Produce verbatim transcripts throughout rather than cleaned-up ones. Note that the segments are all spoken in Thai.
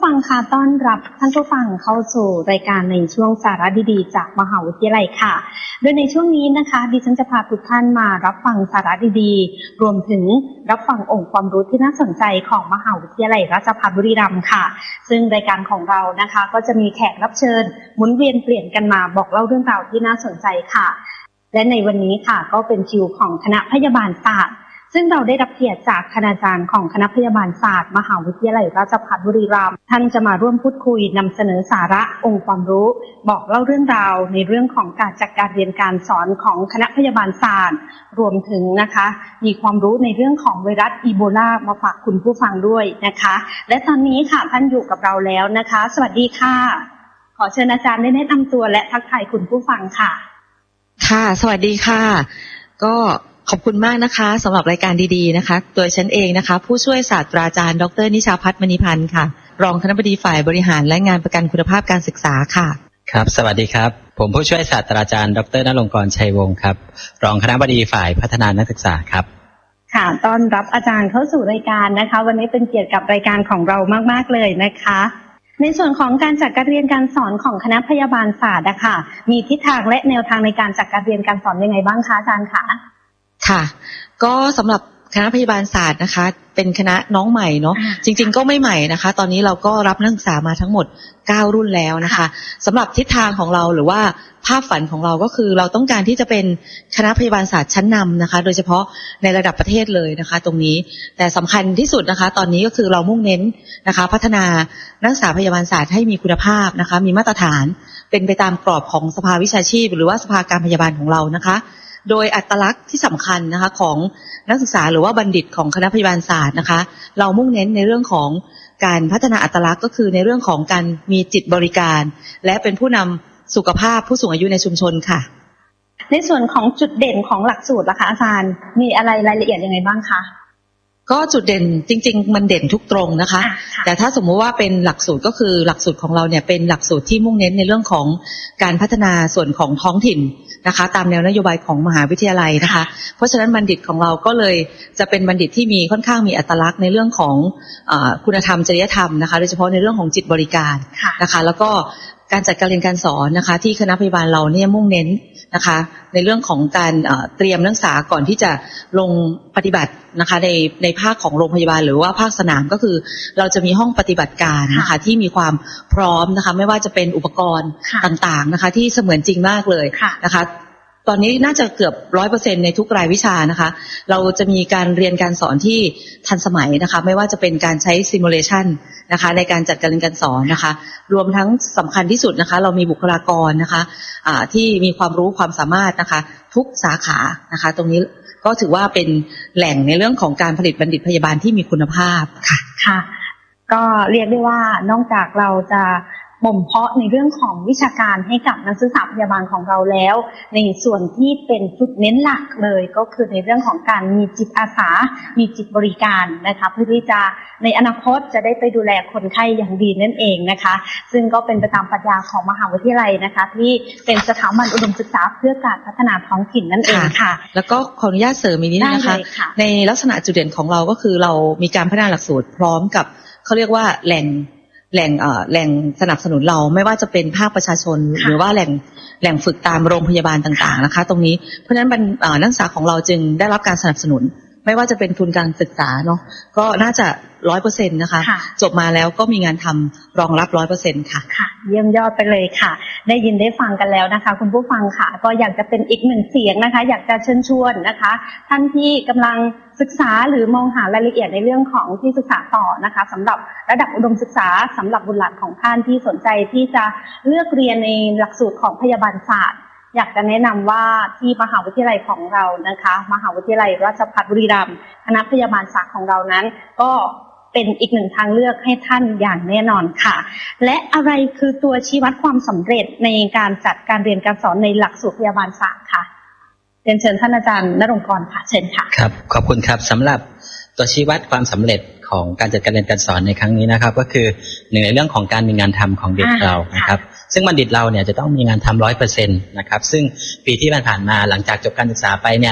ฟังค่ะต้อนรับท่านผู้ฟังเข้าสู่รายการในช่วงสาระดีๆจากมหาวิทยาลัยค่ะโดยในช่วงนี้นะคะดิฉันจะพาทุกท่านมารับฟังสาระดีๆรวมถึงรับฟังองค์ความรู้ที่น่าสนใจของมหาวิทยาลัยราชภัฏบุรีรัมย์ค่ะซึ่งรายการของเรานะคะก็จะมีแขกรับเชิญหมุนเวียนเปลี่ยนกันมาบอกเล่าเรื่องราวที่น่าสนใจค่ะและในวันนี้ค่ะก็เป็นคิวของคณะพยาบาลศาสตร์ซึ่งเราได้รับเกียรติจากคณาจารย์ของคณะพยาบาลศาสตร์มหาวิทยาลัยราชภัฏบุรีรัมย์ท่านจะมาร่วมพูดคุยนำเสนอสาระองค์ความรู้บอกเล่าเรื่องราวในเรื่องของการจัดการเรียนการสอนของคณะพยาบาลศาสตร์รวมถึงนะคะมีความรู้ในเรื่องของไวรัสอีโบลามาฝากคุณผู้ฟังด้วยนะคะและตอนนี้ค่ะท่านอยู่กับเราแล้วนะคะสวัสดีค่ะขอเชิญอาจารย์ได้แนะนำตัวและทักทายคุณผู้ฟังค่ะค่ะสวัสดีค่ะก็ขอบคุณมากนะคะสำหรับรายการดีๆนะคะโดยฉันเองนะคะผู้ช่วยศาสตราจารย์ดรนิชาภัทรมณีพันธ์ค่ะรองคณบดีฝ่ายบริหารและงานประกันคุณภาพการศึกษาค่ะครับสวัสดีครับผมผู้ช่วยศาสตราจารย์ดรณรงค์กรชัยวงศ์ครับรองคณบดีฝ่ายพัฒนานักศึกษาครับค่ะต้อนรับอาจารย์เข้าสู่รายการนะคะวันนี้เป็นเกียรติกับรายการของเรามากๆเลยนะคะในส่วนของการจัดการเรียนการสอนของคณะพยาบาลศาสตร์นะคะมีทิศทางและแนวทางในการจัดการเรียนการสอนยังไงบ้างคะอาจารย์คะค่ะก็สำหรับคณะพยาบาลศาสตร์นะคะเป็นคณะน้องใหม่เนาะจริงๆก็ไม่ใหม่นะคะตอนนี้เราก็รับนักศึกษามาทั้งหมดเก้ารุ่นแล้วนะคะสำหรับทิศทางของเราหรือว่าภาพฝันของเราก็คือเราต้องการที่จะเป็นคณะพยาบาลศาสตร์ชั้นนำนะคะโดยเฉพาะในระดับประเทศเลยนะคะตรงนี้แต่สำคัญที่สุดนะคะตอนนี้ก็คือเรามุ่งเน้นนะคะพัฒนานักศึกษาพยาบาลศาสตร์ให้มีคุณภาพนะคะมีมาตรฐานเป็นไปตามกรอบของสภาวิชาชีพหรือว่าสภาการพยาบาลของเรานะคะโดยอัตลักษณ์ที่สำคัญนะคะของนักศึกษาหรือว่าบัณฑิตของคณะพยาบาลศาสตร์นะคะเรามุ่งเน้นในเรื่องของการพัฒนาอัตลักษณ์ก็คือในเรื่องของการมีจิตบริการและเป็นผู้นำสุขภาพผู้สูงอายุในชุมชนค่ะในส่วนของจุดเด่นของหลักสูตรล่ะคะอาจารย์มีอะไรรายละเอียดยังไงบ้างคะก็จุดเด่นจริงๆมันเด่นทุกตรงนะคะแต่ถ้าสมมุติว่าเป็นหลักสูตรก็คือหลักสูตรของเราเนี่ยเป็นหลักสูตรที่มุ่งเน้นในเรื่องของการพัฒนาส่วนของท้องถิ่นนะคะตามแนวนโยบายของมหาวิทยาลัยนะคะเพราะฉะนั้นบัณฑิตของเราก็เลยจะเป็นบัณฑิตที่มีค่อนข้างมีอัตลักษณ์ในเรื่องของอ่าคุณธรรมจริยธรรมนะคะโดยเฉพาะในเรื่องของจิตบริการนะคะแล้วก็การจัดการเรียนการสอนนะคะที่คณะพยาบาลเราเนี่ยมุ่งเน้นนะคะในเรื่องของการเตรียมนักศึกษาก่อนที่จะลงปฏิบัตินะคะในในภาคของโรงพยาบาลหรือว่าภาคสนามก็คือเราจะมีห้องปฏิบัติการนะคะที่มีความพร้อมนะคะไม่ว่าจะเป็นอุปกรณ์ต่างๆนะคะที่เสมือนจริงมากเลยนะคะตอนนี้น่าจะเกือบ ร้อยเปอร์เซ็นต์ ในทุกรายวิชานะคะเราจะมีการเรียนการสอนที่ทันสมัยนะคะไม่ว่าจะเป็นการใช้ซิมูเลชันนะคะในการจัดการเรียนการสอนนะคะรวมทั้งสำคัญที่สุดนะคะเรามีบุคลากรนะคะะที่มีความรู้ความสามารถนะคะทุกสาขานะคะตรงนี้ก็ถือว่าเป็นแหล่งในเรื่องของการผลิตบัณฑิตพยาบาลที่มีคุณภาพค่ะค่ะก็เรียกได้ว่านอกจากเราจะบ่มเพาะในเรื่องของวิชาการให้กับนักศึกษาพยาบาลของเราแล้วในส่วนที่เป็นจุดเน้นหลักเลยก็คือในเรื่องของการมีจิตอาสามีจิตบริการนะคะเพื่อที่จะในอนาคตจะได้ไปดูแลคนไข้อย่างดีนั่นเองนะคะซึ่งก็เป็นไปตามปรัชญาของมหาวิทยาลัยนะคะที่เป็นสถาบันอุดมศึกษาเพื่อการพัฒนาท้องถิ่นนั่นเองค่ะแล้วก็ขออนุญาตเสริมอีกนิดนะคะในลักษณะจุดเด่นของเราก็คือเรามีการพัฒนาหลักสูตรพร้อมกับเขาเรียกว่าแหล่งแหล่งเอ่อแหล่งสนับสนุนเราไม่ว่าจะเป็นภาคประชาชนหรือว่าแหล่งแหล่งฝึกตามโรงพยาบาลต่างๆนะคะตรงนี้เพราะฉะนั้นนักศึกษาของเราจึงได้รับการสนับสนุนไม่ว่าจะเป็นทุนการศึกษาเนาะก็น่าจะ ร้อยเปอร์เซ็นต์ นะคะจบมาแล้วก็มีงานทำรองรับ ร้อยเปอร์เซ็นต์ ค่ะค่ะเยี่ยมยอดไปเลยค่ะได้ยินได้ฟังกันแล้วนะคะคุณผู้ฟังค่ะก็อยากจะเป็นอีกหนึ่งเสียงนะคะอยากจะเชิญชวนนะคะท่านที่กำลังศึกษาหรือมองหารายละเอียดในเรื่องของที่ศึกษาต่อนะคะสำหรับระดับอุดมศึกษาสำหรับบุตรหลานของท่านที่สนใจที่จะเลือกเรียนในหลักสูตรของพยาบาลศาสตร์อยากจะแนะนำว่าที่มหาวิทยาลัยของเรานะคะมหาวิทยาลัยราชภัฏบุรีรัมย์คณะพยาบาลศาสตร์ของเรานั้นก็เป็นอีกหนึ่งทางเลือกให้ท่านอย่างแน่นอนค่ะและอะไรคือตัวชี้วัดความสำเร็จในการจัดการเรียนการสอนในหลักสูตรพยาบาลศาสตร์ค่ะเรียนเชิญท่านอาจารย์ณรงค์กรค่ะเชิญค่ะครับขอบคุณครับสำหรับตัวชี้วัดความสำเร็จของการจัดการเรียนการสอนในครั้งนี้นะครับก็คือหนึ่งในเรื่องของการมีงานทำของเด็กเรานะครับซึ่งบัณฑิตเราเนี่ยจะต้องมีงานทำ ร้อยเปอร์เซ็นต์ นะครับซึ่งปีที่ผ่านมาหลังจากจบการศึกษาไปเนี่ย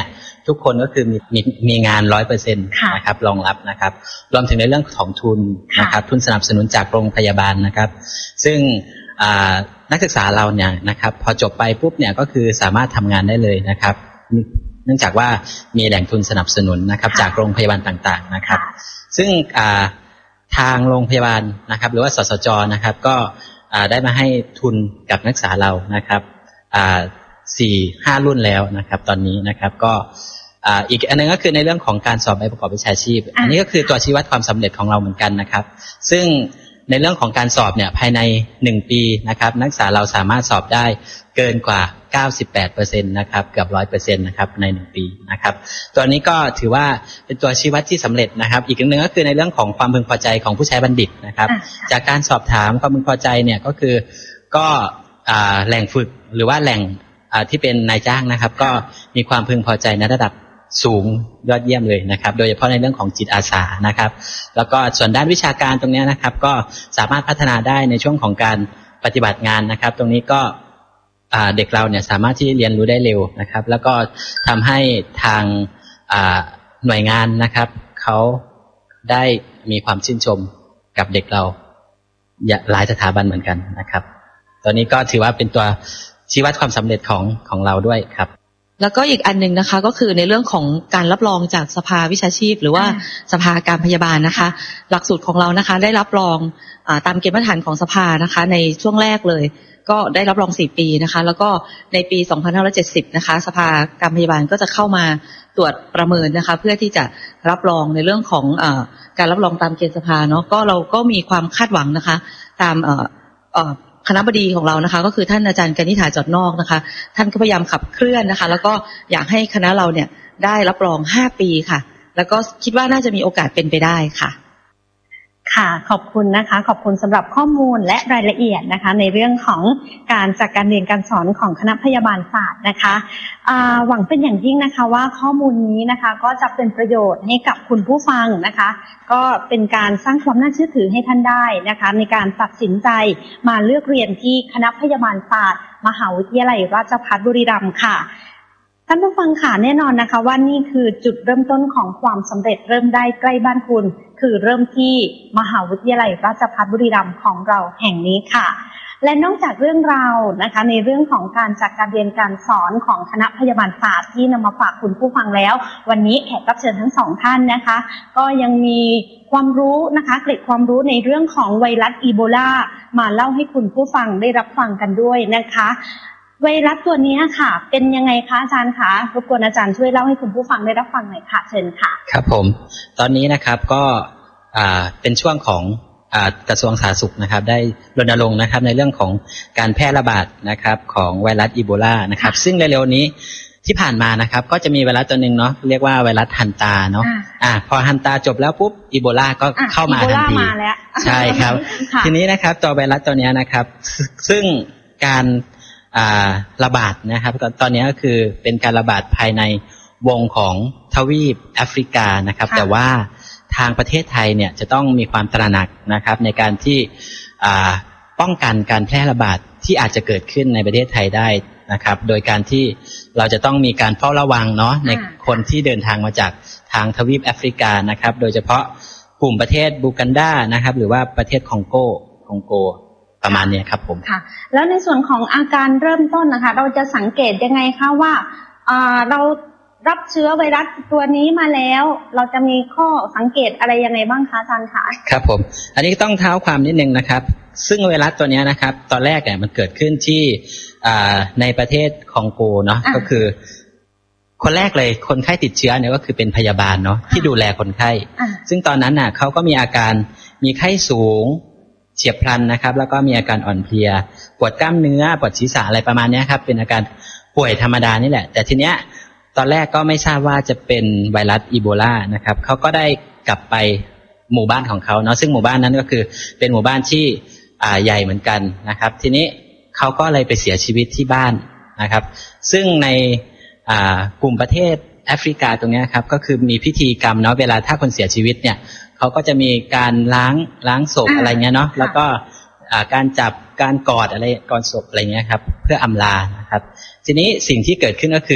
ทุกคนก็คือมีมีมีงานร้อยเปอร์เซ็นต์นะครับรองรับนะครับรวมถึงในเรื่องของทุนนะครับทุนสนับสนุนจากโรงพยาบาลนะครับซึ่งนักศึกษาเราเนี่ยนะครับพอจบไปปุ๊บเนี่ยก็คือสามารถทำงานได้เลยนะครับเนื่องจากว่ามีแหล่งทุนสนับสนุนนะครับจากโรงพยาบาลต่างๆนะครับซึ่งทางโรงพยาบาลนะครับหรือว่าสสจนะครับก็ได้มาให้ทุนกับนักศึกษาเรานะครับสี่ห้ารุ่นแล้วนะครับตอนนี้นะครับก็อีกอันนึงก็คือในเรื่องของการสอบใบประกอบวิชาชีพอันนี้ก็คือตัวชี้วัดความสำเร็จของเราเหมือนกันนะครับซึ่งในเรื่องของการสอบเนี่ยภายในหนึ่งปีนะครับนักศึกษาเราสามารถสอบได้เกินกว่า เก้าสิบแปดเปอร์เซ็นต์ นะครับเกือบ ร้อยเปอร์เซ็นต์ นะครับในหนึ่งปีนะครับตัวนี้ก็ถือว่าเป็นตัวชี้วัดที่สำเร็จนะครับอีกอันนึงก็คือในเรื่องของความพึงพอใจของผู้ใช้บัณฑิตนะครับจากการสอบถามความพึงพอใจเนี่ยก็คือก็แหล่งฝึกหรือว่าแหล่งที่เป็นนายจ้างนะครับก็มีความพึงพอใจในระดับสูงยอดเยี่ยมเลยนะครับโดยเฉพาะในเรื่องของจิตอาสานะครับแล้วก็ส่วนด้านวิชาการตรงนี้นะครับก็สามารถพัฒนาได้ในช่วงของการปฏิบัติงานนะครับตรงนี้ก็เด็กเราเนี่ยสามารถที่เรียนรู้ได้เร็วนะครับแล้วก็ทำให้ทางหน่วยงานนะครับเขาได้มีความชื่นชมกับเด็กเราหลายสถาบันเหมือนกันนะครับตอนนี้ก็ถือว่าเป็นตัวชี้วัดความสำเร็จของของเราด้วยครับแล้วก็อีกอันนึงนะคะก็คือในเรื่องของการรับรองจากสภาวิชาชีพหรือว่าสภาการพยาบาลนะคะหลักสูตรของเรานะคะได้รับรองตามเกณฑ์มาตรฐานของสภานะคะในช่วงแรกเลยก็ได้รับรองสี่ปีนะคะแล้วก็ในปีสองพันห้าร้อยเจ็ดสิบนะคะสภาการพยาบาลก็จะเข้ามาตรวจประเมินนะคะเพื่อที่จะรับรองในเรื่องของเอ่อการรับรองตามเกณฑ์สภาเนาะก็เราก็มีความคาดหวังนะคะตามเอ่อเอ่อคณบดีของเรานะคะก็คือท่านอาจารย์กนิษฐาจอดนอกนะคะท่านก็พยายามขับเคลื่อนนะคะแล้วก็อยากให้คณะเราเนี่ยได้รับรองห้าปีค่ะแล้วก็คิดว่าน่าจะมีโอกาสเป็นไปได้ค่ะค่ะขอบคุณนะคะขอบคุณสำหรับข้อมูลและรายละเอียดนะคะในเรื่องของการจัดการเรียนการสอนของคณะพยาบาลศาสตร์นะคะหวังเป็นอย่างยิ่งนะคะว่าข้อมูลนี้นะคะก็จะเป็นประโยชน์ให้กับคุณผู้ฟังนะคะก็เป็นการสร้างความน่าเชื่อถือให้ท่านได้นะคะในการตัดสินใจมาเลือกเรียนที่คณะพยาบาลศาสตร์มหาวิทยาลัยราชภัฏบุรีรัมย์ค่ะท่านผู้ฟังค่ะแน่นอนนะคะว่านี่คือจุดเริ่มต้นของความสำเร็จเริ่มได้ใกล้บ้านคุณคือเริ่มที่มหาวิทยาลัยราชภัฏบุรีรัมย์ของเราแห่งนี้ค่ะและนอกจากเรื่องราวนะคะในเรื่องของการจัดการเรียนการสอนของคณะพยาบาลศาสตร์ที่นำมาฝากคุณผู้ฟังแล้ววันนี้แขกรับเชิญทั้งสองท่านนะคะก็ยังมีความรู้นะคะเกร็ดความรู้ในเรื่องของไวรัสอีโบลามาเล่าให้คุณผู้ฟังได้รับฟังกันด้วยนะคะไวรัสตัวนี้ค่ะเป็นยังไงคะอาจารย์คะรบกวนอาจารย์ช่วยเล่าให้คุณผู้ฟังได้รับฟังหน่อยค่ะเชิญค่ะครับผมตอนนี้นะครับก็อ่าเป็นช่วงของอ่ากระทรวงสาธารณสุขนะครับได้รณรงค์นะครับในเรื่องของการแพร่ระบาดนะครับของไวรัสอีโบลานะครับซึ่งเร็วๆนี้ที่ผ่านมานะครับก็จะมีไวรัสตัวหนึ่งเนาะเรียกว่าไวรัสฮันตาเนาะอ่าพอฮันตาจบแล้วปุ๊บอีโบลาก็เข้ามาทันทีใช่ครับทีนี้นะครับตัวไวรัสตัวนี้นะครับซึ่งการอ่าระบาดนะครับตอนนี้ก็คือเป็นการระบาดภายในวงของทวีปแอฟริกานะครับแต่ว่าทางประเทศไทยเนี่ยจะต้องมีความตระหนักนะครับในการที่อ่าป้องกันการแพร่ระบาดที่อาจจะเกิดขึ้นในประเทศไทยได้นะครับโดยการที่เราจะต้องมีการเฝ้าระวังเนาะในคนที่เดินทางมาจากทางทวีปแอฟริกานะครับโดยเฉพาะกลุ่มประเทศบูกันดานะครับหรือว่าประเทศคองโกคองโกประมาณนี้ครับผมค่ะแล้วในส่วนของอาการเริ่มต้นนะคะเราจะสังเกตยังไงคะว่าอ่าเรารับเชื้อไวรัสตัวนี้มาแล้วเราจะมีข้อสังเกตอะไรยังไงบ้างคะอาจารย์คะครับผมอันนี้ต้องเท้าความนิดนึงนะครับซึ่งไวรัสตัวนี้นะครับตอนแรกเนี่ยมันเกิดขึ้นที่อ่าในประเทศคองโกเนาะก็คือคนแรกเลยคนไข้ติดเชื้อเนี่ยก็คือเป็นพยาบาลเนาะที่ดูแลคนไข้ซึ่งตอนนั้นน่ะเขาก็มีอาการมีไข้สูงเฉียบพลันนะครับแล้วก็มีอาการอ่อนเพลียปวดกล้ามเนื้อปวดศีรษะอะไรประมาณนี้ครับเป็นอาการป่วยธรรมดานี่แหละแต่ทีเนี้ยตอนแรกก็ไม่ทราบว่าจะเป็นไวรัสอีโบลานะครับเขาก็ได้กลับไปหมู่บ้านของเขาเนาะซึ่งหมู่บ้านนั้นก็คือเป็นหมู่บ้านที่อ่าใหญ่เหมือนกันนะครับทีนี้เขาก็เลยไปเสียชีวิตที่บ้านนะครับซึ่งในอ่ากลุ่มประเทศแอฟริกาตรงนี้ครับก็คือมีพิธีกรรมเนาะเวลาถ้าคนเสียชีวิตเนี่ยเขาก็จะมีการล้างล้างศพอะไรเงี้ยเนาะแล้วก็การจับการกอดอะไรกอดศพอะไรเงี้ยครับเพื่ออำลานะครับทีนี้สิ่งที่เกิดขึ้นก็คือ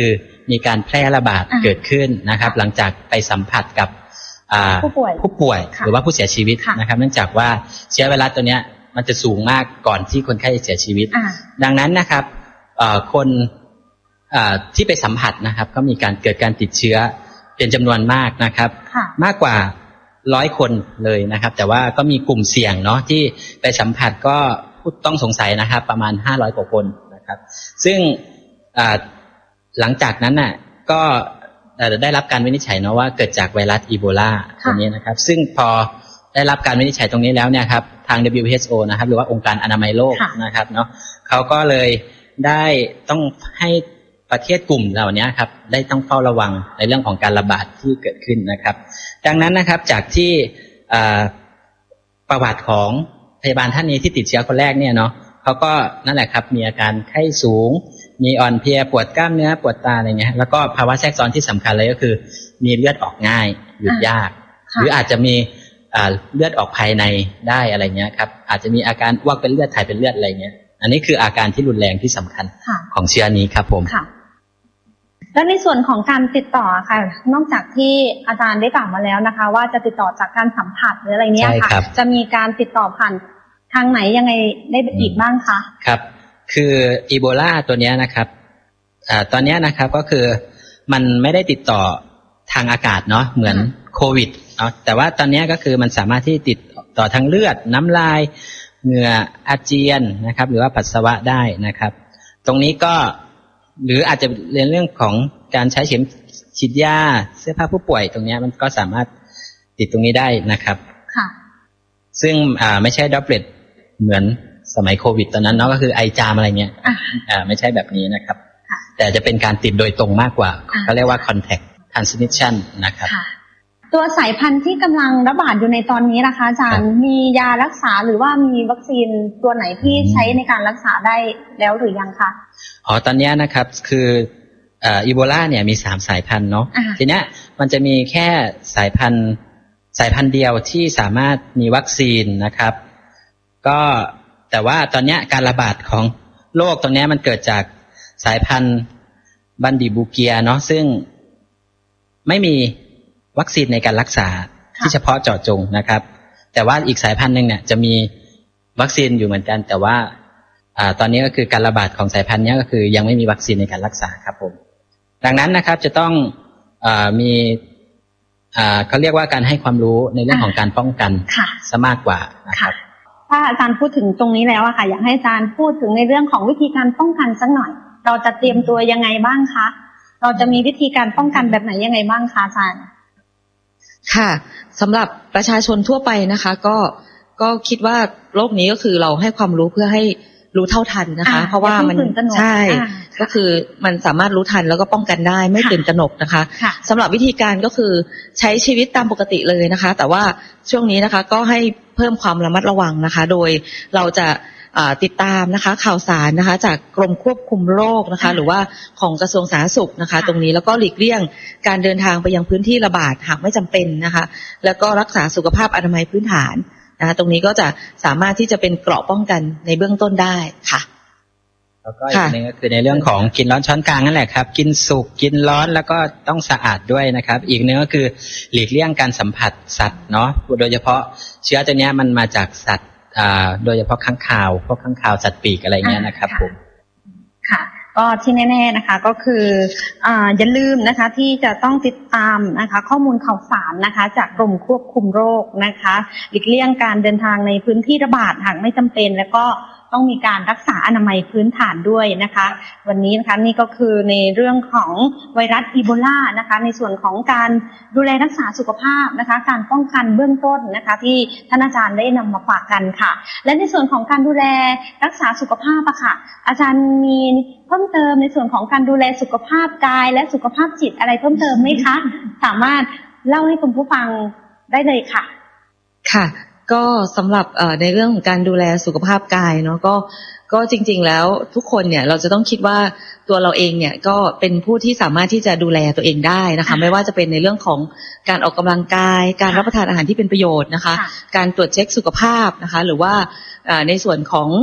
มีการแพร่ระบาดเกิดขึ้นนะครับหลังจากไปสัมผัสกับผู้ป่วยผู้ป่วยหรือว่าผู้เสียชีวิตนะครับเนื่องจากว่าเชื้อไวรัสตัวเนี้ยมันจะสูงมากก่อนที่คนไข้จะเสียชีวิตดังนั้นนะครับคนที่ไปสัมผัสนะครับก็มีการเกิดการติดเชื้อเป็นจำนวนมากนะครับมากกว่าร้อยคนเลยนะครับแต่ว่าก็มีกลุ่มเสี่ยงเนาะที่ไปสัมผัสก็ผู้ต้องสงสัยนะครับประมาณห้าร้อยกว่าคนนะครับซึ่งหลังจากนั้นน่ะก็ได้รับการวินิจฉัยเนาะว่าเกิดจากไวรัสอีโบลาตัวนี้นะครับซึ่งพอได้รับการวินิจฉัยตรงนี้แล้วเนี่ยครับทาง ดับเบิลยู เอช โอ นะครับหรือว่าองค์การอนามัยโลกนะครับเนาะเขาก็เลยได้ต้องให้ประเทศกลุ่มเหล่านี้ครับได้ต้องเฝ้าระวังในเรื่องของการระบาดที่เกิดขึ้นนะครับดังนั้นนะครับจากที่ประวัติของพยาบาลท่านนี้ที่ติดเชื้อคนแรกเนี่ยเนาะเขาก็นั่นแหละครับมีอาการไข้สูงมีอ่อนเพลียปวดกล้ามเนื้อปวดตาอะไรเงี้ยแล้วก็ภาวะแทรกซ้อนที่สำคัญเลยก็คือมีเลือดออกง่ายหยุดยากหรืออาจจะมีเลือดออกภายในได้อะไรเงี้ยครับอาจจะมีอาการอ้วกเป็นเลือดถ่ายเป็นเลือดอะไรเงี้ยอันนี้คืออาการที่รุนแรงที่สำคัญของเชื้อนี้ครับผมแล้วในส่วนของการติดต่อค่ะนอกจากที่อาจารย์ได้กล่าวมาแล้วนะคะว่าจะติดต่อจากการสัมผัสหรืออะไรเนี้ยค่ะจะมีการติดต่อผ่านทางไหนยังไงได้อีกบ้างคะครับคืออีโบลาตัวนี้นะครับอ่าตอนนี้นะครับก็คือมันไม่ได้ติดต่อทางอากาศเนาะเหมือนโควิดเนาะแต่ว่าตอนนี้ก็คือมันสามารถที่ติดต่อทางเลือดน้ำลายเหงื่ออาเจียนนะครับหรือว่าปัสสาวะได้นะครับตรงนี้ก็หรืออาจจะเรียนเรื่องของการใช้เข็มฉีดยาเสื้อผ้าผู้ป่วยตรงนี้มันก็สามารถติดตรงนี้ได้นะครับค่ะซึ่งอ่าไม่ใช่ดรอปเลตเหมือนสมัยโควิดตอนนั้นเนาะก็คือไอจามอะไรเงี้ยอ่าไม่ใช่แบบนี้นะครับแต่จะเป็นการติดโดยตรงมากกว่าเขาเรียกว่า contact transmission นะครับตัวสายพันธุ์ที่กำลังระบาดอยู่ในตอนนี้นะคะอาจารย์มียารักษาหรือว่ามีวัคซีนตัวไหนที่ใช้ในการรักษาได้แล้วหรือยังคะอ๋อตอนนี้นะครับคืออีโบลาเนี่ยมีสามสายพันธุ์เนาะทีเนี้ยมันจะมีแค่สายพันธุ์สายพันธุ์เดียวที่สามารถมีวัคซีนนะครับก็แต่ว่าตอนนี้การระบาดของโรคตรงนี้มันเกิดจากสายพันธุ์บันดิบูเกียเนาะซึ่งไม่มีวัคซีนในการรักษาที่เฉพาะเจาะจงนะครับแต่ว่าอีกสายพันธุ์หนึ่งเนี่ยจะมีวัคซีนอยู่เหมือนกันแต่ว่าอ่าตอนนี้ก็คือการระบาดของสายพันธุ์นี้ก็คือยังไม่มีวัคซีนในการรักษาครับผมดังนั้นนะครับจะต้องอ่ามีอ่าเขาเรียกว่าการให้ความรู้ในเรื่องของการป้องกันซะมากกว่านะครับถ้าอาจารย์พูดถึงตรงนี้แล้วอะค่ะอยากให้อาจารย์พูดถึงในเรื่องของวิธีการป้องกันสักหน่อยเราจะเตรียมตัวยังไงบ้างคะเราจะมีวิธีการป้องกันแบบไหนยังไงบ้างคะอาจารย์ค่ะสำหรับประชาชนทั่วไปนะคะก็ก็คิดว่าโรคนี้ก็คือเราให้ความรู้เพื่อให้รู้เท่าทันนะคะเพราะว่ามันใช่ก็คือมันสามารถรู้ทันแล้วก็ป้องกันได้ไม่ตื่นตระหนกนะคะสำหรับวิธีการก็คือใช้ชีวิตตามปกติเลยนะคะแต่ว่าช่วงนี้นะคะก็ให้เพิ่มความระมัดระวังนะคะโดยเราจะติดตามนะคะข่าวสารนะคะจากกรมควบคุมโรคนะคะหรือว่าของกระทรวงสาธารณสุขนะคะตรงนี้แล้วก็หลีกเลี่ยงการเดินทางไปยังพื้นที่ระบาดหากไม่จำเป็นนะคะแล้วก็รักษาสุขภาพอนามัยพื้นฐานนะคะตรงนี้ก็จะสามารถที่จะเป็นเกราะป้องกันในเบื้องต้นได้ค่ะแล้วก็อีกนึงก็คือในเรื่องของกินร้อนช้อนกลางนั่นแหละครับกินสุกกินร้อนแล้วก็ต้องสะอาดด้วยนะครับอีกนึงก็คือหลีกเลี่ยงการสัมผัสสัตว์เนาะโดยเฉพาะเชื้อตัวนี้มันมาจากสัตว์โดยเฉพาะค้างคาวพวกค้างคาวสัตว์ปีกอะไรเงี้ยนะครับผมค่ะก็ที่แน่ๆนะคะก็คืออ่าอย่าลืมนะคะที่จะต้องติดตามนะคะข้อมูลข่าวสารนะคะจากกรมควบคุมโรคนะคะหลีกเลี่ยงการเดินทางในพื้นที่ระบาดหากไม่จำเป็นแล้วก็ต้องมีการรักษาอนามัยพื้นฐานด้วยนะคะวันนี้นะคะนี่ก็คือในเรื่องของไวรัสอีโบลานะคะในส่วนของการดูแลรักษาสุขภาพนะคะการป้องกันเบื้องต้นนะคะที่ท่านอาจารย์ได้นำมาฝากกันค่ะและในส่วนของการดูแลรักษาสุขภาพอะค่ะอาจารย์มีเพิ่มเติมในส่วนของการดูแลสุขภาพกายและสุขภาพจิตอะไรเพิ่มเติมไหมคะสามารถเล่าให้คุณผู้ฟังได้เลยค่ะค่ะก็สำหรับในเรื่องของการดูแลสุขภาพกายเนาะก็ก็จริงๆแล้วทุกคนเนี่ยเราจะต้องคิดว่าตัวเราเองเนี่ยก็เป็นผู้ที่สามารถที่จะดูแลตัวเองได้นะคะไม่ว่าจะเป็นในเรื่องของการออกกำลังกายการรับประทานอาหารที่เป็นประโยชน์นะคะการตรวจเช็คสุขภาพนะคะหรือว่าในส่วนของ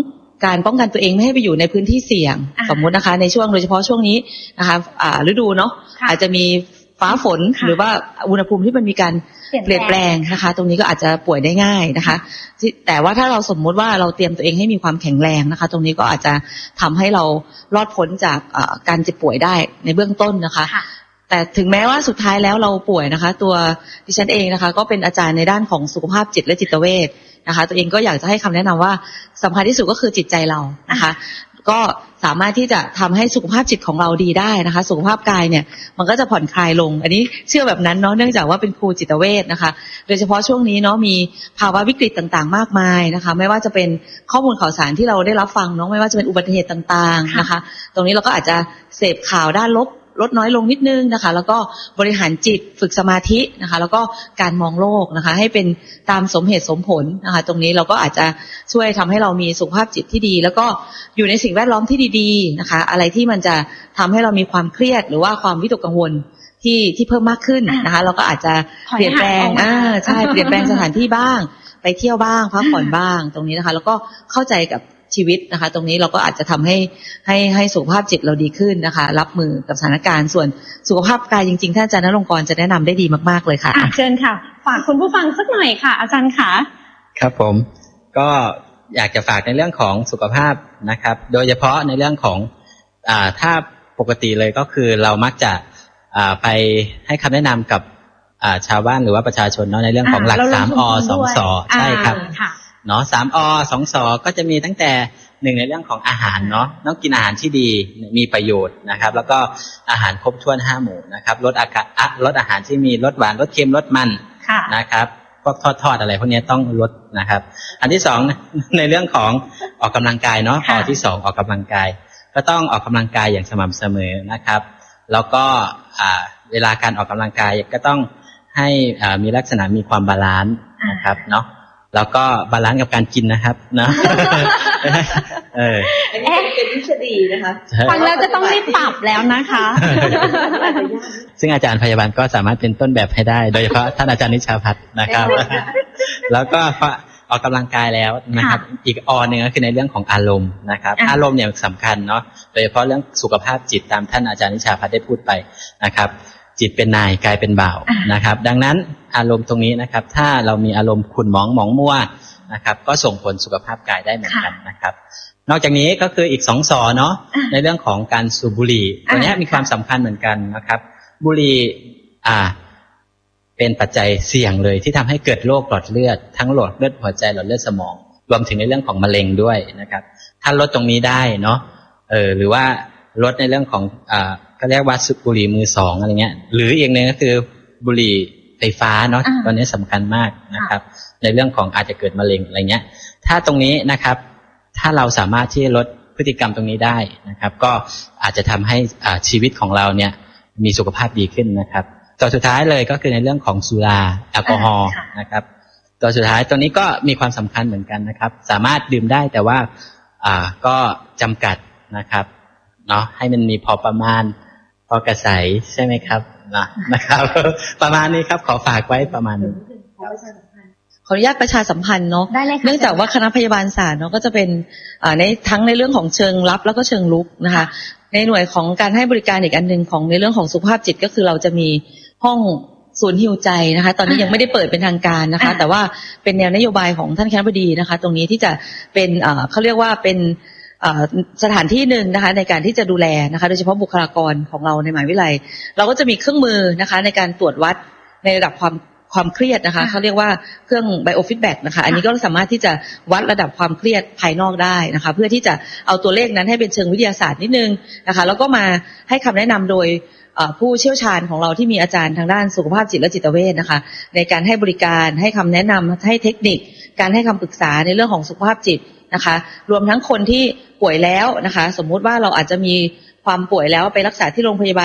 การป้องกันตัวเองไม่ให้ไปอยู่ในพื้นที่เสี่ยงสมมุตินะคะในช่วงโดยเฉพาะช่วงนี้นะคะอ่าฤดูเนาะอาจจะมีฟ้าฝนหรือว่าอุณหภูมิที่มันมีการเปลี่ยนแปลงนะคะตรงนี้ก็อาจจะป่วยได้ง่ายนะคะแต่ว่าถ้าเราสมมุติว่าเราเตรียมตัวเองให้มีความแข็งแรงนะคะตรงนี้ก็อาจจะทำให้เรารอดพ้นจากการเจ็บป่วยได้ในเบื้องต้นนะคะแต่ถึงแม้ว่าสุดท้ายแล้วเราป่วยนะคะตัวดิฉันเองนะคะก็เป็นอาจารย์ในด้านของสุขภาพจิตและจิตเวชนะคะตัวเองก็อยากจะให้คำแนะนำว่าสำคัญที่สุดก็คือจิตใจเรานะคะก็สามารถที่จะทำให้สุขภาพจิตของเราดีได้นะคะสุขภาพกายเนี่ยมันก็จะผ่อนคลายลงอันนี้เชื่อแบบนั้นเนาะเนื่องจากว่าเป็นครูจิตเวชนะคะโดยเฉพาะช่วงนี้เนาะมีภาวะวิกฤตต่างๆมากมายนะคะไม่ว่าจะเป็นข้อมูลข่าวสารที่เราได้รับฟังเนาะไม่ว่าจะเป็นอุบัติเหตุต่างๆนะคะตรงนี้เราก็อาจจะเสพข่าวด้านลบลดน้อยลงนิดนึงนะคะแล้วก็บริหารจิตฝึกสมาธินะคะแล้วก็การมองโลกนะคะให้เป็นตามสมเหตุสมผลนะคะตรงนี้เราก็อาจจะช่วยทำให้เรามีสุขภาพจิตที่ดีแล้วก็อยู่ในสิ่งแวดล้อมที่ดีๆนะคะอะไรที่มันจะทำให้เรามีความเครียดหรือว่าความวิตกกังวลที่ที่เพิ่มมากขึ้นนะคะเราก็อาจจะเปลี่ยนแปลงอ่าใช่เปลี่ยนแปลงสถานที่บ้างไปเที่ยวบ้างพักผ่อนบ้างตรงนี้นะคะแล้วก็เข้าใจกับชีวิตนะคะตรงนี้เราก็อาจจะทำให้ให้ให้สุขภาพจิตเราดีขึ้นนะคะรับมือกับสถานการณ์ส่วนสุขภาพกายจริงๆท่านอาจารย์ณรงค์กรจะแนะนำได้ดีมากๆเลยค่ะเชิญค่ะฝากคุณผู้ฟังสักหน่อยค่ะอาจารย์ค่ะครับผมก็อยากจะฝากในเรื่องของสุขภาพนะครับโดยเฉพาะในเรื่องของอ่าถ้าปกติเลยก็คือเรามักจะอ่าไปให้คำแนะนำกับอ่าชาวบ้านหรือว่าประชาชนเนาะในเรื่องของหลักสามอสองสอใช่ครับเนาะสามอสองสอก็จะมีตั้งแต่หนึ่งในเรื่องของอาหารเนาะต้องกินอาหารที่ดีมีประโยชน์นะครับแล้วก็อาหารครบถ้วนห้าหมู่นะครับลดอากาศลดอาหารที่มีรสหวานรสเค็มรสมันนะครับพวกทอดๆอะไรพวกนี้ต้องลดนะครับอันที่สองในเรื่องของออกกำลังกายเนาะข้อที่สองออกกำลังกายก็ต้องออกกำลังกายอย่างสม่ำเสมอนะครับแล้วก็อ่าเวลาการออกกำลังกายก็ต้องให้อ่ามีลักษณะมีความบาลานซ์นะครับเนาะแล้วก็บาลานซ์กับการกินนะครับนะเอออันนี้เป็นทฤษฎีนะคะฟังแล้วจะต้องรีบปรับแล้วนะคะซึ่งอาจารย์พยาบาลก็สามารถเป็นต้นแบบให้ได้โดยเฉพาะท่านอาจารย์นิชาพัฒน์นะครับแล้วก็ออกกำลังกายแล้วนะครับอีกอหนึ่งก็คือในเรื่องของอารมณ์นะครับอารมณ์เนี่ยสำคัญเนาะโดยเฉพาะเรื่องสุขภาพจิตตามท่านอาจารย์นิชาพัฒน์ได้พูดไปนะครับจิตเป็นนายกายเป็นบ่าวนะครับดังนั้นอารมณ์ตรงนี้นะครับถ้าเรามีอารมณ์ขุ่นหมองหมองมัวนะครับก็ส่งผลสุขภาพกายได้เหมือนกันนะครับนอกจากนี้ก็คืออีกสองสอเนาะในเรื่องของการสูบบุหรี่ตัวนี้มีความสำคัญเหมือนกันนะครับบุหรี่อ่าเป็นปัจจัยเสี่ยงเลยที่ทำให้เกิดโรคหลอดเลือดทั้งหลอดเลือดหัวใจหลอดเลือดสมองรวมถึงในเรื่องของมะเร็งด้วยนะครับถ้าลดตรงนี้ได้เนาะเออหรือว่าลดในเรื่องของอ่าก็เรียกว่าบุหรี่มือสองอะไรเงี้ยหรืออีกหนึ่งก็คือบุหรี่ไฟฟ้าเนาะตอนนี้สำคัญมากนะครับในเรื่องของอาจจะเกิดมะเร็งอะไรเงี้ยถ้าตรงนี้นะครับถ้าเราสามารถที่จะลดพฤติกรรมตรงนี้ได้นะครับก็อาจจะทำให้อ่าชีวิตของเราเนี่ยมีสุขภาพดีขึ้นนะครับตัวสุดท้ายเลยก็คือในเรื่องของสุราแอลกอฮอล์นะครับตัวสุดท้ายตัวนี้ก็มีความสำคัญเหมือนกันนะครับสามารถดื่มได้แต่ว่าอ่าก็จำกัดนะครับเนาะให้มันมีพอประมาณพอกระใสใช่ไหมครับนะนะครับประมาณนี้ครับขอฝากไว้ประมาณนี้ขออนุญาตประชาสัมพันธ์เนาะเนื่องจากว่าคณะพยาบาลศาสตร์เนาะก็จะเป็นในทั้งในเรื่องของเชิงรับแล้วก็เชิงลุกนะคะในหน่วยของการให้บริการอีกอันนึงของในเรื่องของสุขภาพจิตก็คือเราจะมีห้องศูนย์ฮีลใจนะคะตอนนี้ยังไม่ได้เปิดเป็นทางการนะคะแต่ว่าเป็นแนวนโยบายของท่านคณบดีนะคะตรงนี้ที่จะเป็นเขาเรียกว่าเป็นสถานที่หนึ่งนะคะในการที่จะดูแลนะคะโดยเฉพาะบุคลากรของเราในมหาวิทยาลัยเราก็จะมีเครื่องมือนะคะในการตรวจวัดในระดับความความเครียดนะคะเขาเรียกว่าเครื่องไบโอฟีดแบ็กนะคะอันนี้ก็สามารถที่จะวัดระดับความเครียดภายนอกได้นะคะเพื่อที่จะเอาตัวเลขนั้นให้เป็นเชิงวิทยาศาสตร์นิดนึงนะคะแล้วก็มาให้คำแนะนำโดยผู้เชี่ยวชาญของเราที่มีอาจารย์ทางด้านสุขภาพจิตและจิตเวชนะคะในการให้บริการให้คำแนะนำให้เทคนิคการให้คำปรึกษาในเรื่องของสุขภาพจิตนะคะรวมทั้งคนที่ป่วยแล้วนะคะสมมุติว่าเราอาจจะมีความป่วยแล้วไปรักษาที่โรงพยาบาล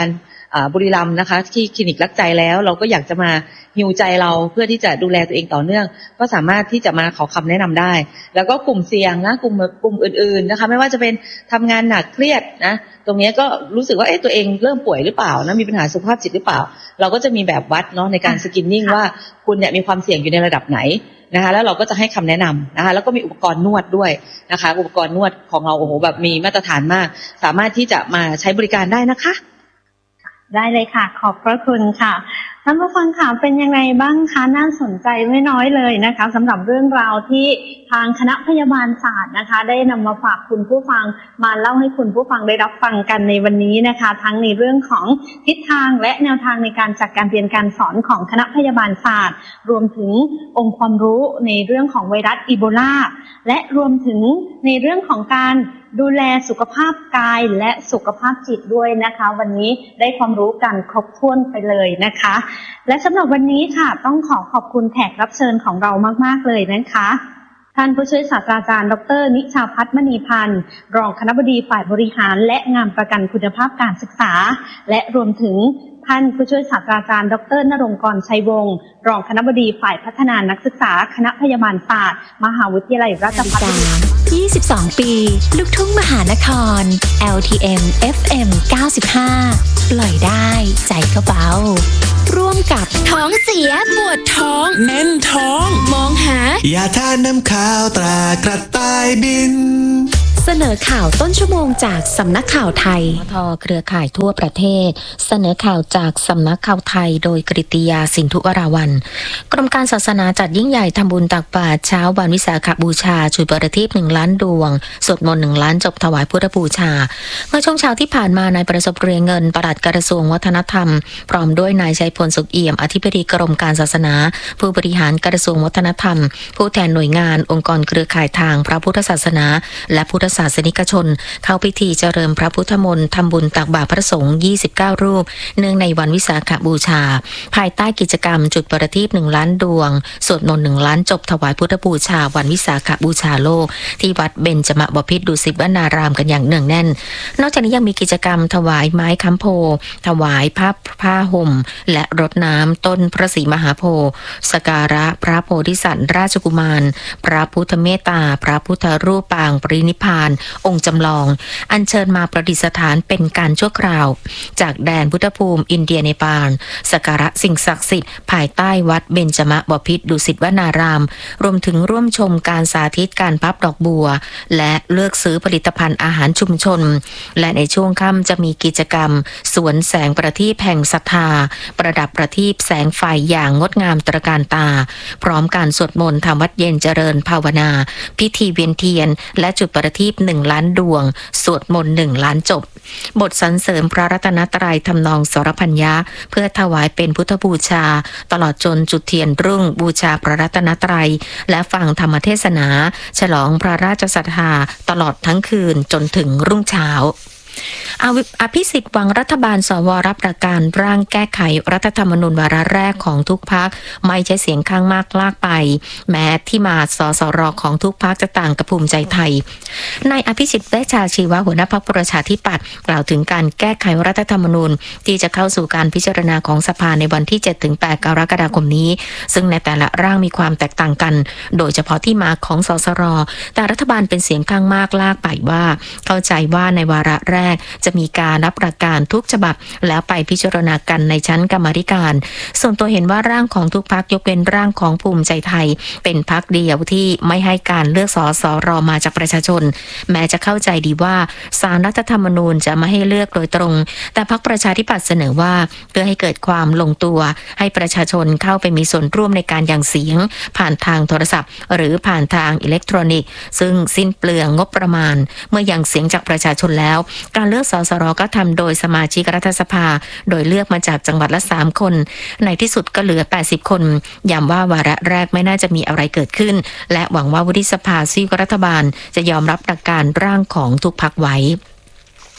บุรีรัมย์นะคะที่คลินิกรักใจแล้วเราก็อยากจะมาฮิวใจเราเพื่อที่จะดูแลตัวเองต่อเนื่องก็สามารถที่จะมาขอคำแนะนำได้แล้วก็กลุ่มเสี่ยงนะกลุ่มกลุ่มอื่นๆนะคะไม่ว่าจะเป็นทำงานหนักเครียดนะตรงนี้ก็รู้สึกว่าเอ๊ะตัวเองเริ่มป่วยหรือเปล่านะมีปัญหาสุขภาพจิตหรือเปล่าเราก็จะมีแบบวัดเนาะในการสกรีนนิ่งว่าคุณเนี่ยมีความเสี่ยงอยู่ในระดับไหนนะคะแล้วเราก็จะให้คำแนะนำนะคะแล้วก็มีอุปกรณ์นวดด้วยนะคะอุปกรณ์นวดของเราโอ้โหแบบมีมาตรฐานมากสามารถที่จะมาใช้บริการได้นะคะได้เลยค่ะขอบพระคุณค่ะท่านผู้ฟังค่ะเป็นยังไงบ้างคะน่าสนใจไม่น้อยเลยนะคะสำหรับเรื่องราวที่ทางคณะพยาบาลศาสตร์นะคะได้นำมาฝากคุณผู้ฟังมาเล่าให้คุณผู้ฟังได้รับฟังกันในวันนี้นะคะทั้งในเรื่องของทิศทางและแนวทางในการจัดการเรียนการสอนของคณะพยาบาลศาสตร์รวมถึงองค์ความรู้ในเรื่องของไวรัสอีโบลาและรวมถึงในเรื่องของการดูแลสุขภาพกายและสุขภาพจิตด้วยนะคะวันนี้ได้ความรู้กันครบถ้วนไปเลยนะคะและสำหรับวันนี้ค่ะต้องขอขอบคุณแขกรับเชิญของเรามากๆเลยนะคะท่านผู้ช่วยศาสตราจารย์ดรนิชาภัทรมณีพันธ์รองคณบดีฝ่ายบริหารและงานประกันคุณภาพการศึกษาและรวมถึงท่านผู้ช่วยศาสตราจารย์ดรณรงค์กรชัยวงศ์รองคณบดีฝ่ายพัฒนานักศึกษาคณะพยาบาลศาสตร์มหาวิทยาลัยราชภัฏยี่สิบสองปีลูกทุ่งมหานคร แอล ที เอ็ม เอฟ เอ็ม เก้าสิบห้าปล่อยได้ใจก็เบาร่วมกับท้องเสียปวดท้องแน่นท้องมองหายาทาน้ำข้าวตรากระต่ายบินเสนอข่าวต้นชั่วโมงจากสำนักข่าวไทยทอเครือข่ายทั่วประเทศเสนอข่าวจากสำนักข่าวไทยโดยกฤติยาสินธุวราวัลย์กรมการศาสนาจัดยิ่งใหญ่ทำบุญตักบาตรเช้าวันวิสาขบูชาจุดประทีปหนึ่งล้านดวงสวดมนต์หนึ่งล้านจบถวายพุทธบูชาเมื่อช่วงเช้าที่ผ่านมานายประสบเรียงเงินปลัดกระทรวงวัฒนธรรมพร้อมด้วยนายชัยพลสุขเอี่ยมอธิบดีกรมการศาสนาผู้บริหารกระทรวงวัฒนธรรมผู้แทนหน่วยงานองค์กรเครือข่ายทางพระพุทธศาสนาและพุทธศาสนิกชนเข้าพิธีเจริญพระพุทธมนต์ทำบุญตักบาตรพระสงฆ์ยี่สิบเก้ารูปเนื่องในวันวิสาขบูชาภายใต้กิจกรรมจุดประทีปหนึ่งล้านดวงสวดมนต์หนึ่งล้านจบถวายพุทธบูชาวันวิสาขบูชาโลกที่วัดเบญจมบพิตรดุสิตวนารามกันอย่างเนืองแน่นนอกจากนี้ยังมีกิจกรรมถวายไม้ค้ำโพถวายผ้าผ้าห่มและรดน้ำต้นพระศรีมหาโพธิ์สักการะพระโพธิสัตว์ราชกุมารพระพุทธเมตตาพระพุทธรูปปางปรินิพพานองค์จำลองอัญเชิญมาประดิษฐานเป็นการชั่วคราวจากแดนพุทธภูมิอินเดียเนปาลสักการะสิ่งศักดิ์สิทธิ์ภายใต้วัดเบญจมบพิตรดุสิตวนารามรวมถึงร่วมชมการสาธิตการพับดอกบัวและเลือกซื้อผลิตภัณฑ์อาหารชุมชนและในช่วงค่ำจะมีกิจกรรมสวนแสงประทีปแห่งศรัทธาประดับประทีปแสงไฟอย่างงดงามตระการตาพร้อมการสวดมนต์ทำวัดเย็นเจริญภาวนาพิธีเวียนเทียนและจุดประทีปหนึ่งล้านดวงสวดมนต์หนึ่งล้านจบบทสรรเสริญพระรัตนตรัยทำนองสรพัญญาเพื่อถวายเป็นพุทธบูชาตลอดจนจุดเทียนรุ่งบูชาพระรัตนตรัยและฟังธรรมเทศนาฉลองพระราชศรัทธาตลอดทั้งคืนจนถึงรุ่งเช้าอภิสิทธิ์หวังรัฐบาลสวรับประการร่างแก้ไขรัฐธรรมนูญวาระแรกของทุกพรรคไม่ใช้เสียงข้างมากลากไปแม้ที่มาสสรของทุกพรรคจะต่างกับภูมิใจไทยนายอภิสิทธิ์เวชชาชีวะหัวหน้าพรรคประชาธิปัตย์กล่าวถึงการแก้ไขรัฐธรรมนูญที่จะเข้าสู่การพิจารณาของสภาในวันที่ เจ็ดถึงแปด กรกฎาคมนี้ซึ่งในแต่ละร่างมีความแตกต่างกันโดยเฉพาะที่มาของสสรแต่รัฐบาลเป็นเสียงข้างมากลากไปว่าเข้าใจว่าในวาระแรกจะมีการรับประการทุกฉบับแล้วไปพิจารณากันในชั้นกรรมาธิการส่วนตัวเห็นว่าร่างของทุกพรรคยกเว้นร่างของภูมิใจไทยเป็นพรรคเดียวที่ไม่ให้การเลือกสสรมาจากประชาชนแม้จะเข้าใจดีว่าศาลรัฐธรรมนูญจะไม่ให้เลือกโดยตรงแต่พรรคประชาธิปัตย์เสนอว่าเพื่อให้เกิดความลงตัวให้ประชาชนเข้าไปมีส่วนร่วมในการยังเสียงผ่านทางโทรศัพท์หรือผ่านทางอิเล็กทรอนิกส์ซึ่งสิ้นเปลืองงบประมาณเมื่อยังเสียงจากประชาชนแล้วการเลือกสสรก็ทำโดยสมาชิกรัฐสภาโดยเลือกมาจากจังหวัดละสามคนในที่สุดก็เหลือแปดสิบคนย้ำว่าวาระแรกไม่น่าจะมีอะไรเกิดขึ้นและหวังว่าวุฒิสภาซีกรัฐบาลจะยอมรับหลักการร่างของทุกพรรคไว้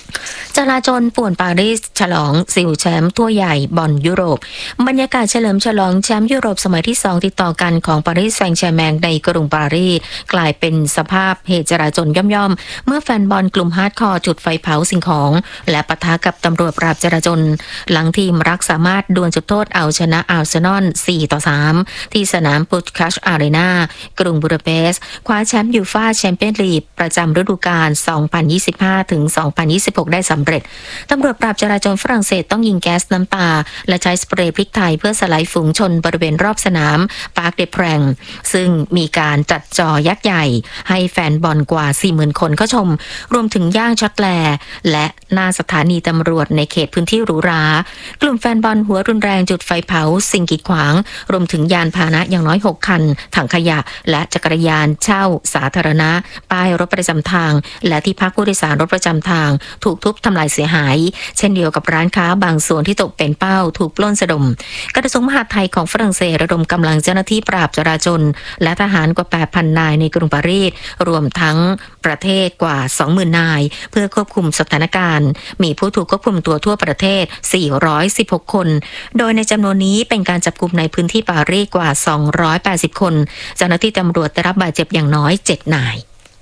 จลาจลป่วนปารีสฉลองสิวแชมป์ทั่วใหญ่บอลยุโรปบรรยากาศเฉลิมฉลองแชมป์ยุโรปสมัยที่สองติดต่อกันของปารีสแซงต์แชร์แมงในกรุงปารีสกลายเป็นสภาพเหตุจลาจลย่อมๆเมื่อแฟนบอลกลุ่มฮาร์ดคอร์จุดไฟเผาสิ่งของและปะทะกับตำรวจปราบจลาจลหลังทีมรักสามารถดวลจุดโทษเอาชนะอาร์เซนอล สี่ต่อสาม ที่สนามปุชคัชอารีนากรุงบูดาเปสต์คว้าแชมป์ยูฟ่าแชมเปี้ยนลีกประจำฤดูกาล สองพันยี่สิบห้าถึงสองพันยี่สิบหก ได้สำเร็จตำรวจปราบจราจรฝรั่งเศสต้องยิงแก๊สน้ำตาและใช้สเปรย์พริกไทยเพื่อสลายฝูงชนบริเวณรอบสนามปาร์คเดพแรงซึ่งมีการจัดจอยักษ์ใหญ่ให้แฟนบอลกว่า สี่หมื่น คนเข้าชมรวมถึงย่างช็อตแลและหน้าสถานีตำรวจในเขตพื้นที่หรูหรากลุ่มแฟนบอลหัวรุนแรงจุดไฟเผาสิ่งกีดขวางรวมถึงยานพาหนะอย่างน้อยหกคันถังขยะและจักรยานเช่าสาธารณะป้ายรถประจำทางและที่พักผู้โดยสารรถประจำทางถูกทุบทำลายเสียหายเช่นเดียวกับร้านค้าบางส่วนที่ตกเป็นเป้าถูกปล้นสะดมกระทรวงมหาดไทยของฝรั่งเศสระดมกำลังเจ้าหน้าที่ปราบจราจลและทหารกว่า แปดพัน นายในกรุงปารีสรวมทั้งประเทศกว่า สองหมื่น นายเพื่อควบคุมสถานการณ์มีผู้ถูกควบคุมตัวทั่วประเทศสี่ร้อยสิบหกคนโดยในจำนวนนี้เป็นการจับกุมในพื้นที่ปารีสกว่าสองร้อยแปดสิบคนเจ้าหน้าที่ตำรวจได้รับบาดเจ็บอย่างน้อยเจ็ดนาย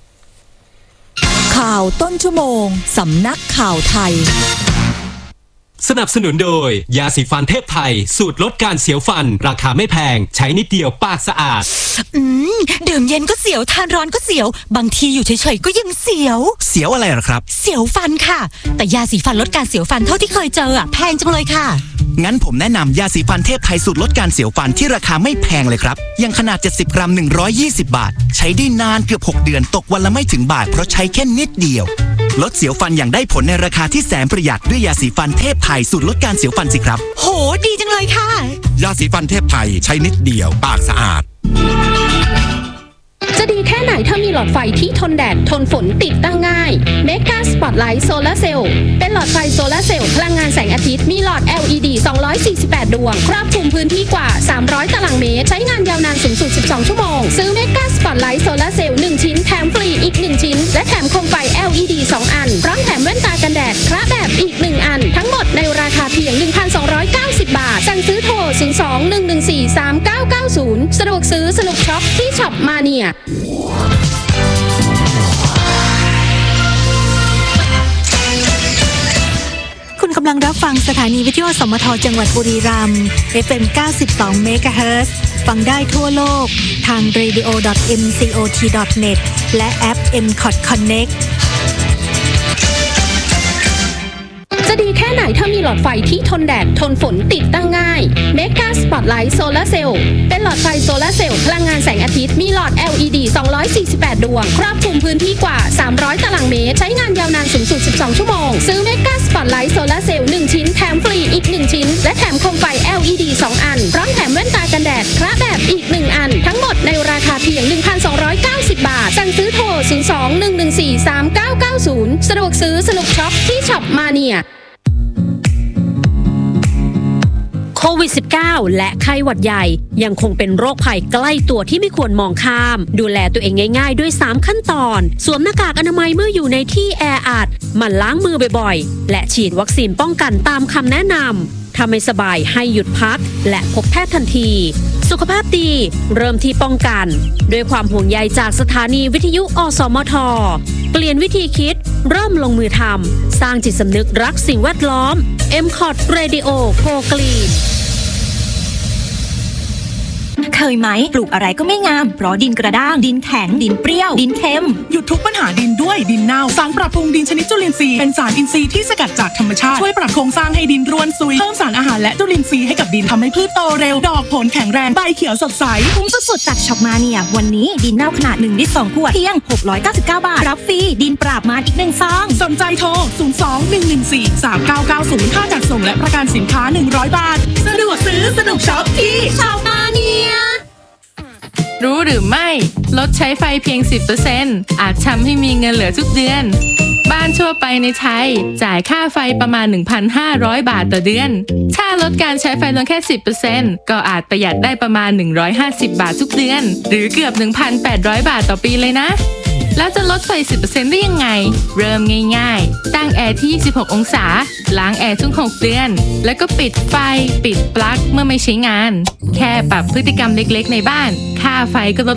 ข่าวต้นชั่วโมงสำนักข่าวไทยสนับสนุนโดยยาสีฟันเทพไทยสูตรลดการเสียวฟันราคาไม่แพงใช้นิดเดียวปากสะอาดอืมดื่มเย็นก็เสียวทานร้อนก็เสียวบางทีอยู่เฉยๆก็ยังเสียวเสียวอะไรหรอครับเสียวฟันค่ะแต่ยาสีฟันลดการเสียวฟันเท่าที่เคยเจออ่ะแพงจังเลยค่ะงั้นผมแนะนำยาสีฟันเทพไทยสูตรลดการเสียวฟันที่ราคาไม่แพงเลยครับยังขนาดเจ็ดสิบกรัมหนึ่งร้อยยี่สิบบาทใช้ได้นานเกือบหกเดือนตกวันละไม่ถึงบาทเพราะใช้แค่นิดเดียวลดเสียวฟันอย่างได้ผลในราคาที่แสนประหยัดด้วยยาสีฟันเทพไทยสูตรลดการเสียวฟันสิครับโหดีจังเลยค่ะยาสีฟันเทพไทยใช้นิดเดียวปากสะอาดจะดีแค่ไหนถ้ามีหลอดไฟที่ทนแดดทนฝนติดตั้งง่าย Mega Spotlight Solar Cell เป็นหลอดไฟโซลาร์เซลล์พลังงานแสงอาทิตย์มีหลอด แอล อี ดี สองร้อยสี่สิบแปด ดวงครอบคลุมพื้นที่กว่าสามร้อยตารางเมตรใช้งานยาวนานสูงสุดสิบสองชั่วโมงซื้อ Mega Spotlight Solar Cell หนึ่งชิ้นแถมฟรีอีกหนึ่งชิ้นและแถมโคมไฟ แอล อี ดี สองอันพร้อมแถมแว่นตากันแดดพระแบบอีกหนึ่งอันทั้งหมดในราคาเพียง หนึ่งพันสองร้อยเก้าสิบ บาทสั่งซื้อโทรศูนย์ สอง หนึ่ง หนึ่ง สี่ สาม เก้า เก้า ศูนย์สะดวกซื้อสนุกช็อปที่ช็อปมาเนียคุณกำลังรับฟังสถานีวิทยุสมทจังหวัดบุรีรัมย์ เอฟ เอ็ม เก้าสิบสอง เมกะเฮิรตซ์ ฟังได้ทั่วโลกทาง เรดิโอ ดอท เอ็ม ซี โอ ที ดอท เน็ต และแอป เอ็ม คอท Connect จะดีแค่ไหนถ้ามีหลอดไฟที่ทนแดดทนฝนติดตั้งง่าย Mega Spotlight Solar Cell เป็นหลอดไฟโซลาร์เซลล์พลังงานแสงอาทิตย์มีหลอด แอล อี ดี สองร้อยสี่สิบแปด ดวงครอบคลุมพื้นที่กว่าสามร้อยตารางเมตรใช้งานยาวนานสูงสุดสิบสองชั่วโมงซื้อ Mega Spotlight Solar Cell หนึ่งชิ้นแถมฟรีอีกหนึ่งชิ้นและแถมโคมไฟ แอล อี ดี สองอันพร้อมแถมแว่นตากันแดดพระแบบอีกหนึ่งอันทั้งหมดในราคาเพียง หนึ่งพันสองร้อยเก้าสิบ บาทสั่งซื้อโทรศูนย์ สอง หนึ่ง หนึ่ง สี่ สาม เก้า เก้า ศูนย์สะดวกซื้อสนุกช็อปที่ช็อปมาเนียโควิด สิบเก้า และไข้หวัดใหญ่ยังคงเป็นโรคภัยใกล้ตัวที่ไม่ควรมองข้ามดูแลตัวเองง่ายๆด้วยสามขั้นตอนสวมหน้ากากอนามัยเมื่ออยู่ในที่แออัดหมั่นล้างมือบ่อยๆและฉีดวัคซีนป้องกันตามคำแนะนำถ้าไม่สบายให้หยุดพักและพบแพทย์ทันทีสุขภาพดีเริ่มที่ป้องกันด้วยความห่วงใยจากสถานีวิทยุอสมทเปลี่ยนวิธีคิดเริ่มลงมือทำสร้างจิตสำนึกรักสิ่งแวดล้อม เอ็ม คอท Radio Go Green เคยไหมปลูกอะไรก็ไม่งามเพราะดินกระด้างดินแข็งดินเปรี้ยวดินเค็มหยุดทุกปัญหาดินด้วยดินเน่าสารปรับปรุงดินชนิดจุลินทรีย์เป็นสารอินทรีย์ที่สกัดจากธรรมชาติช่วยปรับโครงสร้างให้ดินร่วนซุยเพิ่มสารอาหารและจุลินทรีย์ให้กับดินทำให้พืชโตเร็วดอกผลแข็งแรงใบเขียวสดใสคุ้มสุดๆจากช็อปมาเนียวันนี้ดินเน่าขนาดหนึ่งลิตรสองขวดเพียงหกร้อยเก้าสิบเก้าบาทรับฟรีดินปราบมารอีกหนึ่งซองสนใจโทรศูนย์ สอง หนึ่ง หนึ่ง สี่ สาม เก้า เก้า ศูนย์ค่าจัดส่งและประกันสินค้าหนึ่งร้อยบาทสะดวกซื้อสนุกช็อปที่ช็อปมาเนียรู้หรือไม่ลดใช้ไฟเพียง สิบเปอร์เซ็นต์ อาจทำให้มีเงินเหลือทุกเดือนบ้านทั่วไปในไทยจ่ายค่าไฟประมาณ หนึ่งพันห้าร้อย บาทต่อเดือนถ้าลดการใช้ไฟลงแค่ สิบเปอร์เซ็นต์ ก็อาจประหยัดได้ประมาณหนึ่งร้อยห้าสิบบาททุกเดือนหรือเกือบ หนึ่งพันแปดร้อย บาทต่อปีเลยนะแล้วจะลดไฟ สิบเปอร์เซ็นต์ ได้ยังไงเริ่มง่ายๆตั้งแอร์ที่ยี่สิบหกองศาล้างแอร์ทุกหกเดือนแล้วก็ปิดไฟปิดปลั๊กเมื่อไม่ใช้งานแค่ปรับพฤติกรรมเล็กๆในบ้านค่าไฟก็ลด